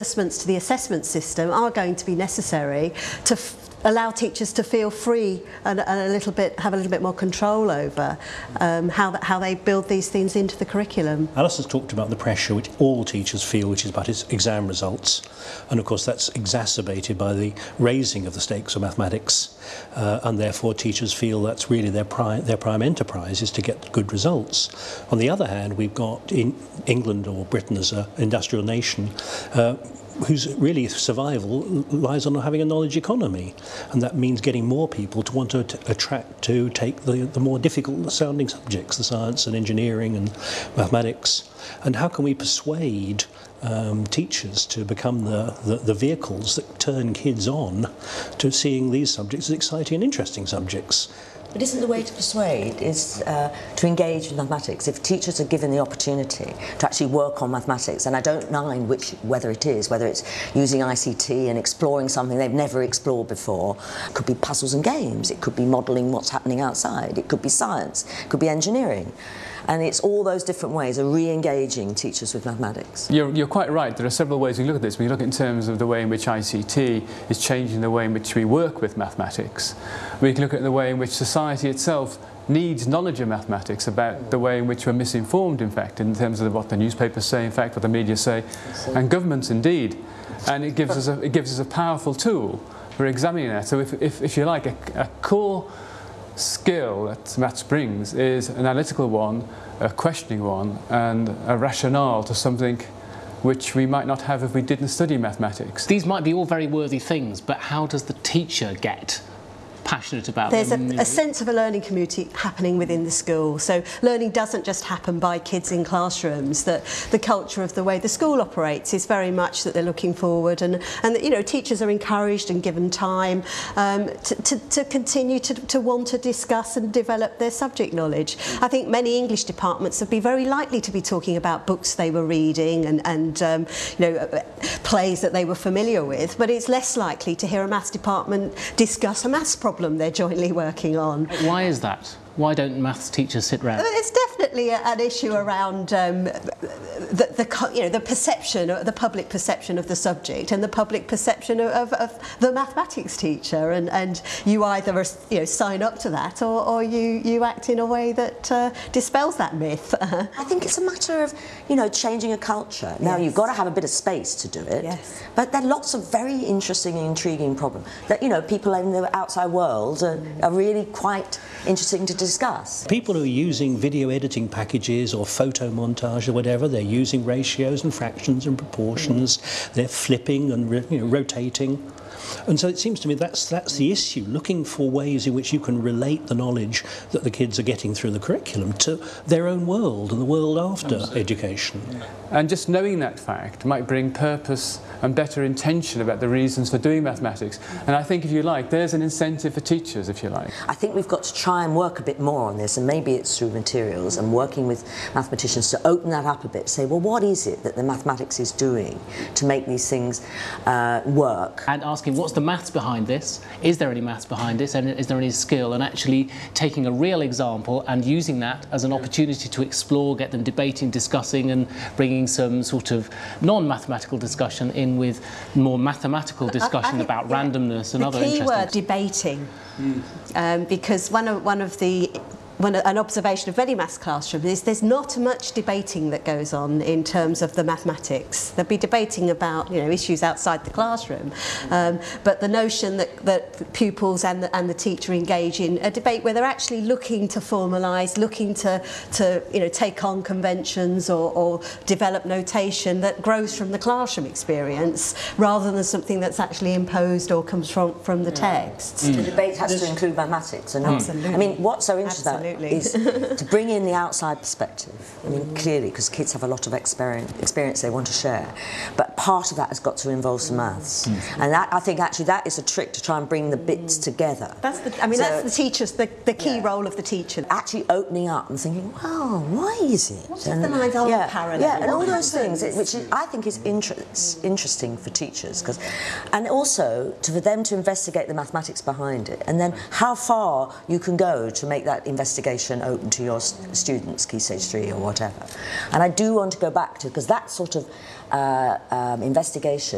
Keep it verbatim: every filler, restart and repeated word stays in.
Adjustments to the assessment system are going to be necessary to f allow teachers to feel free and, and a little bit have a little bit more control over um, how how they build these things into the curriculum. Alison's talked about the pressure which all teachers feel, which is about its exam results, and of course that's exacerbated by the raising of the stakes of mathematics, uh, and therefore teachers feel that's really their prime their prime enterprise is to get good results. On the other hand, we've got in England, or Britain as an industrial nation, uh, whose really survival lies on having a knowledge economy, and that means getting more people to want to attract to take the, the more difficult sounding subjects, the science and engineering and mathematics. And how can we persuade um, teachers to become the, the, the vehicles that turn kids on to seeing these subjects as exciting and interesting subjects? But isn't the way to persuade is uh, to engage with mathematics? If teachers are given the opportunity to actually work on mathematics, and I don't mind which, whether it is, whether it's using I C T and exploring something they've never explored before, it could be puzzles and games, it could be modelling what's happening outside, it could be science, it could be engineering. And it's all those different ways of re-engaging teachers with mathematics. You're, you're quite right. There are several ways we look at this. We look in terms of the way in which I C T is changing the way in which we work with mathematics. We can look at the way in which society itself needs knowledge of mathematics, about the way in which we're misinformed, in fact, in terms of what the newspapers say, in fact, what the media say, and governments indeed. And it gives us a, it gives us a powerful tool for examining that. So if, if, if you like, a, a core skill that maths brings is an analytical one, a questioning one, and a rationale to something which we might not have if we didn't study mathematics. These might be all very worthy things, but how does the teacher get passionate about There's them? a, a sense of a learning community happening within the school. So learning doesn't just happen by kids in classrooms. That the culture of the way the school operates is very much that they're looking forward, and and that, you know, teachers are encouraged and given time um, to, to, to continue to, to want to discuss and develop their subject knowledge. I think many English departments would be very likely to be talking about books they were reading and and um, you know, plays that they were familiar with, but it's less likely to hear a maths department discuss a maths problem problem they're jointly working on. Why is that? Why don't maths teachers sit round? It's definitely a, an issue around um, the, the, you know, the perception, the public perception of the subject, and the public perception of, of, of the mathematics teacher. And, and you either, you know, sign up to that, or, or you, you act in a way that uh, dispels that myth. I think it's a matter of, you know, changing a culture. Now, yes, you've got to have a bit of space to do it. Yes. But there are lots of very interesting and intriguing problems that, you know, people in the outside world are, are really quite interesting to discuss. People who are using video editing packages or photo montage or whatever, they're using ratios and fractions and proportions, mm. they're flipping and, you know, rotating. And so it seems to me that's that's the issue, looking for ways in which you can relate the knowledge that the kids are getting through the curriculum to their own world and the world after Absolutely. Education. And just knowing that fact might bring purpose and better intention about the reasons for doing mathematics. And I think, if you like, there's an incentive for teachers, if you like. I think we've got to try and work a bit more on this, and maybe it's through materials and working with mathematicians to open that up a bit, say, well, what is it that the mathematics is doing to make these things uh, work? And asking, what's the maths behind this? Is there any maths behind this? And is there any skill? And actually taking a real example and using that as an opportunity to explore, get them debating, discussing, and bringing some sort of non-mathematical discussion in with more mathematical discussion I, I, about yeah, randomness and the other key interesting word debating, mm. um, because one of one of the When an observation of many maths classrooms is there's not much debating that goes on in terms of the mathematics. They'll be debating about, you know, issues outside the classroom, um, but the notion that, that pupils and the, and the teacher engage in a debate where they're actually looking to formalise, looking to, to you know, take on conventions or, or develop notation that grows from the classroom experience rather than something that's actually imposed or comes from, from the texts. Mm. The debate has to include mathematics. And Absolutely. I mean, what's so interesting Absolutely. is to bring in the outside perspective. I mean, clearly, because kids have a lot of experience, experience they want to share, but part of that has got to involve some maths, mm. and that, I think, actually, that is a trick to try and bring the bits together. That's the, I mean, so, that's the teachers, the, the key yeah. role of the teacher. Actually opening up and thinking, wow, why is it? What's and, the lines are yeah, parallel? Yeah, and what all those happens? things, which is, I think is inter interesting for teachers, because, and also to, for them to investigate the mathematics behind it, and then how far you can go to make that investigation open to your students, Key Stage three or whatever. And I do want to go back to, because that sort of uh, um, investigation